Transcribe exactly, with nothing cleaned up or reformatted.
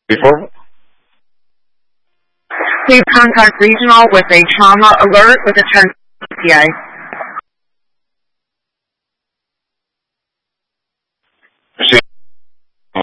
Before, Please contact Regional with a trauma alert with a ten P A.